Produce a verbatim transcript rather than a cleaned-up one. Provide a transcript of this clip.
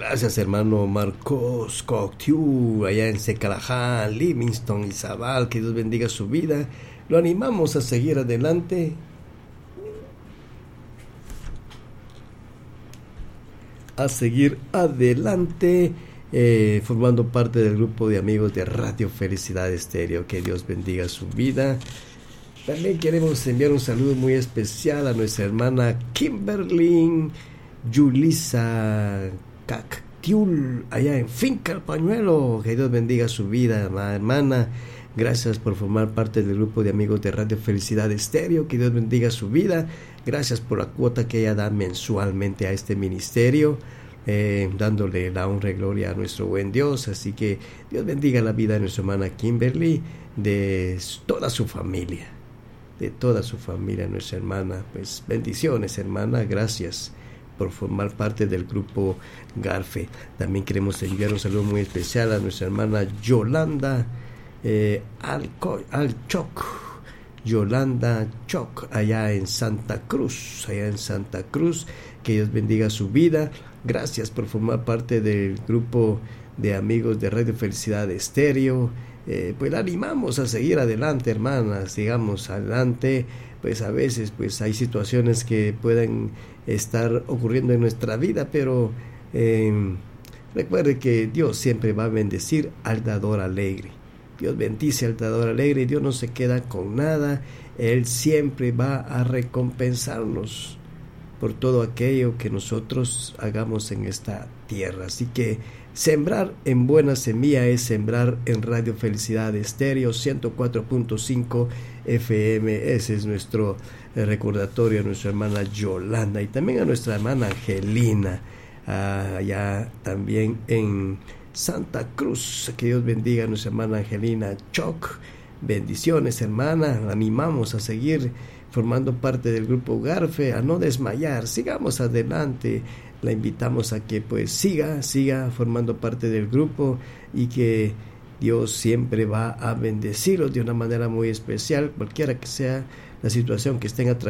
Gracias, hermano Marcos Coctiu, allá en Secalajá, Livingston y Zabal. Que Dios bendiga su vida. Lo animamos a seguir adelante. A seguir adelante, eh, formando parte del grupo de amigos de Radio Felicidad Estéreo. Que Dios bendiga su vida. También queremos enviar un saludo muy especial a nuestra hermana Kimberly Yulisa Cactiul, allá en Finca El Pañuelo. Que Dios bendiga su vida, hermana. Gracias por formar parte del grupo de amigos de Radio Felicidad Estéreo. Que Dios bendiga su vida. Gracias por la cuota que ella da mensualmente a este ministerio, eh, dándole la honra y gloria a nuestro buen Dios. Así que Dios bendiga la vida de nuestra hermana Kimberly, de toda su familia, de toda su familia, nuestra hermana. Pues bendiciones, hermana. Gracias por formar parte del grupo Garfe. También queremos enviar un saludo muy especial a nuestra hermana Yolanda eh, Alco- Alchoc. Yolanda Choc, allá en Santa Cruz, allá en Santa Cruz. Que Dios bendiga su vida. Gracias por formar parte del grupo de amigos de Radio Felicidad Estéreo. Eh, pues la animamos a seguir adelante, hermanas. Sigamos adelante. Pues a veces pues hay situaciones que pueden estar ocurriendo en nuestra vida, pero eh, recuerde que Dios siempre va a bendecir al dador alegre. Dios bendice al dador alegre y Dios no se queda con nada. Él siempre va a recompensarnos por todo aquello que nosotros hagamos en esta tierra. Así que sembrar en buena semilla es sembrar en Radio Felicidad Estéreo ciento cuatro punto cinco F M. Ese es nuestro recordatorio a nuestra hermana Yolanda y también a nuestra hermana Angelina, allá también en Santa Cruz. Que Dios bendiga a nuestra hermana Angelina Choc. Bendiciones, hermana. La animamos a seguir formando parte del grupo Garfe, a no desmayar. Sigamos adelante. La invitamos a que pues siga, siga formando parte del grupo y que Dios siempre va a bendecirlos de una manera muy especial, cualquiera que sea la situación que estén atravesando.